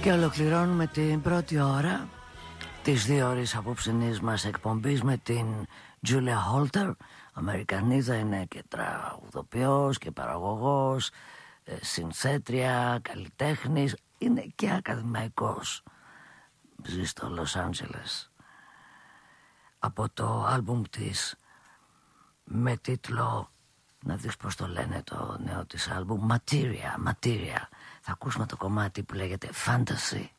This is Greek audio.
Και ολοκληρώνουμε την πρώτη ώρα της 2 ώρες απόψινής μας εκπομπής με την Julia Holter. Αμερικανίδα, είναι και τραγουδοποιός και παραγωγός, συνθέτρια, καλλιτέχνης, είναι και ακαδημαϊκός. Ζει στο Λος Άντζελες. Από το άλμπουμ της με τίτλο, να δεις πως το λένε το νέο της άλμπουμ, Materia. Θα ακούσουμε το κομμάτι που λέγεται Fantasy.